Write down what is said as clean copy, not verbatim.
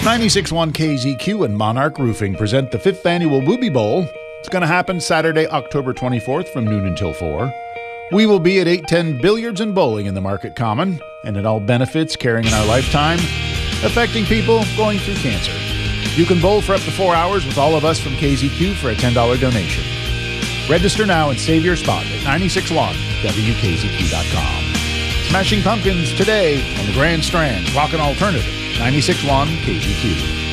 96.1 KZQ and Monarch Roofing present the 5th Annual Booby Bowl. It's going to happen Saturday, October 24th from noon until 4. We will be at 810 Billiards and Bowling in the Market Common, and it all benefits Caring in Our Lifetime, affecting people going through cancer. You can bowl for up to 4 hours with all of us from KZQ for a $10 donation. Register now and save your spot at 961WKZQ.com. Smashing Pumpkins today on the Grand Strand, Rock and Alternative, 96.1 KZQ.